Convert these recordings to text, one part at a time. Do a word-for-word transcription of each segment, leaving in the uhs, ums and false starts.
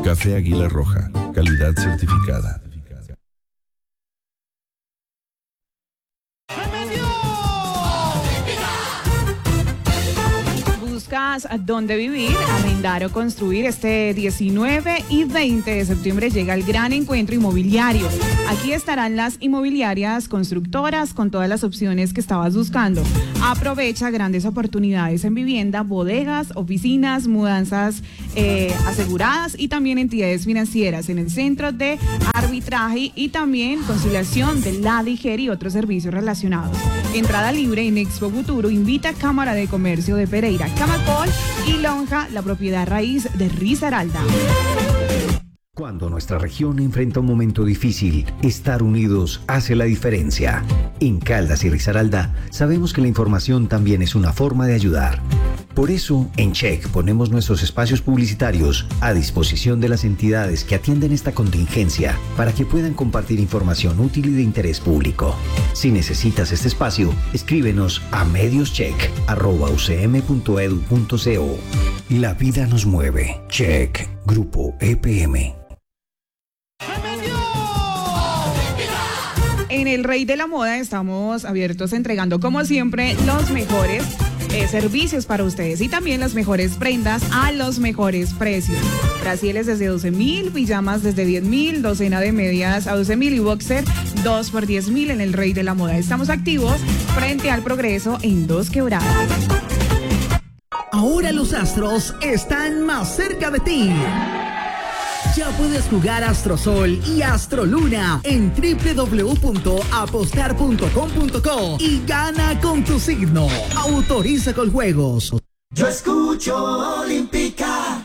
Café Águila Roja, calidad certificada. ¿Buscas dónde vivir, arrendar o construir? Este diecinueve y veinte de septiembre llega el gran encuentro inmobiliario. Aquí estarán las inmobiliarias constructoras con todas las opciones que estabas buscando. Aprovecha grandes oportunidades en vivienda, bodegas, oficinas, mudanzas eh, aseguradas y también entidades financieras en el centro de arbitraje y también conciliación de la D I G E R y otros servicios relacionados. Entrada libre en Expo Futuro. Invita Cámara de Comercio de Pereira, Camacol y Lonja, la propiedad raíz de Risaralda. Cuando nuestra región enfrenta un momento difícil, estar unidos hace la diferencia. En Caldas y Risaralda sabemos que la información también es una forma de ayudar. Por eso, en Check ponemos nuestros espacios publicitarios a disposición de las entidades que atienden esta contingencia para que puedan compartir información útil y de interés público. Si necesitas este espacio, escríbenos a medioscheck arroba u c m punto e d u punto c o. La vida nos mueve. Check. Grupo E P M. En el Rey de la Moda estamos abiertos entregando, como siempre, los mejores eh, servicios para ustedes y también las mejores prendas a los mejores precios. Brasieles desde doce mil, pijamas desde diez mil, docena de medias a doce mil y boxer dos por diez mil en el Rey de la Moda. Estamos activos frente al Progreso en Dos Quebradas. Ahora los astros están más cerca de ti. Ya puedes jugar Astrosol y Astroluna en doble u doble u doble u punto apostar punto com punto co y gana con tu signo. Autoriza con juegos. Yo escucho Olímpica.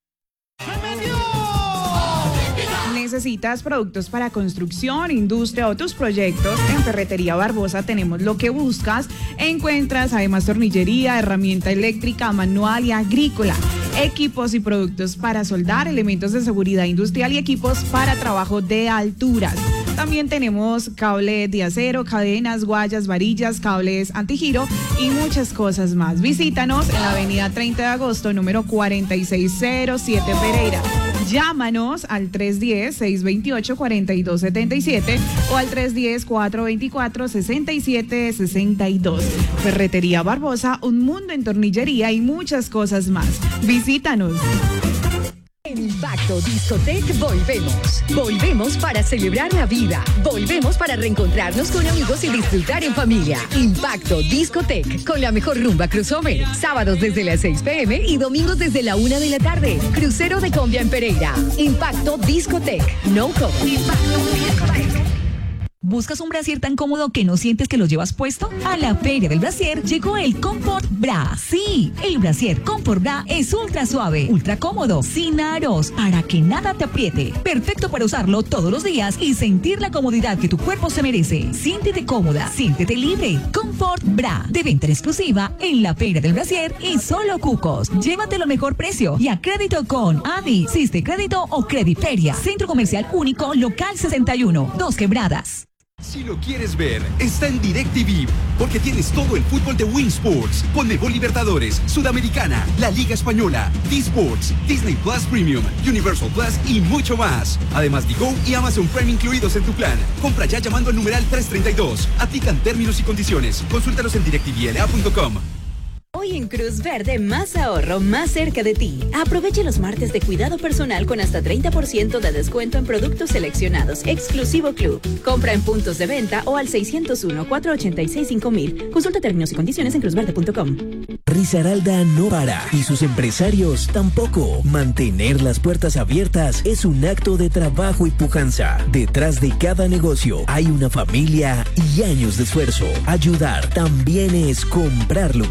¿Necesitas productos para construcción, industria o tus proyectos? En Ferretería Barbosa tenemos lo que buscas. Encuentras además tornillería, herramienta eléctrica, manual y agrícola, equipos y productos para soldar, elementos de seguridad industrial y equipos para trabajo de alturas. También tenemos cable de acero, cadenas, guayas, varillas, cables antigiro y muchas cosas más. Visítanos en la avenida treinta de agosto, número cuarenta y seis cero siete, Pereira. Llámanos al tres uno cero, seis dos ocho, cuatro dos siete siete o al tres uno cero, cuatro dos cuatro, seis siete seis dos. Ferretería Barbosa, un mundo en tornillería y muchas cosas más. Visítanos. En Impacto Discotec volvemos. Volvemos para celebrar la vida. Volvemos para reencontrarnos con amigos y disfrutar en familia. Impacto Discotec, con la mejor rumba crossover. Sábados desde las seis pe eme y domingos desde la una de la tarde. Crucero de Combia en Pereira. Impacto Discotec. No cover. Impacto Discotec. ¿Buscas un brasier tan cómodo que no sientes que lo llevas puesto? A la Feria del Brasier llegó el Comfort Bra. Sí, el brasier Comfort Bra es ultra suave, ultra cómodo, sin aros, para que nada te apriete. Perfecto para usarlo todos los días y sentir la comodidad que tu cuerpo se merece. Siéntete cómoda, siéntete libre. Comfort Bra, de venta exclusiva en la Feria del Brasier y solo Cucos. Llévatelo al mejor precio y a crédito con Adi, Siste Crédito o Crediferia. Centro Comercial Único, Local sesenta y uno, Dos Quebradas. Si lo quieres ver, está en DirecTV, porque tienes todo el fútbol de Win Sports, Conmebol Libertadores, Sudamericana, la Liga Española, D-Sports, Disney Plus Premium, Universal Plus y mucho más. Además, Digo y Amazon Prime incluidos en tu plan. Compra ya llamando al numeral trescientos treinta y dos. Aplican términos y condiciones. Consúltalos en direct t v l a punto com. Hoy en Cruz Verde, más ahorro, más cerca de ti. Aproveche los martes de cuidado personal con hasta treinta por ciento de descuento en productos seleccionados. Exclusivo Club. Compra en puntos de venta o al seiscientos uno, cuatrocientos ochenta y seis, cinco mil. Consulta términos y condiciones en cruz verde punto com. Risaralda no para y sus empresarios tampoco. Mantener las puertas abiertas es un acto de trabajo y pujanza. Detrás de cada negocio hay una familia y años de esfuerzo. Ayudar también es comprarlo.